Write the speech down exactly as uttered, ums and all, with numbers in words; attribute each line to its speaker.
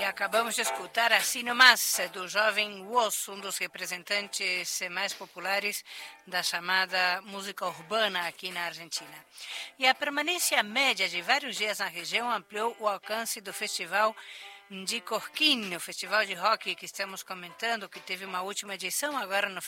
Speaker 1: acabamos de escutar Assim Nomás, do jovem Woz, um dos representantes mais populares da chamada música urbana aqui na Argentina. E a permanência média de vários dias na região ampliou o alcance do festival de Cosquín, o festival de rock que estamos comentando, que teve uma última edição agora no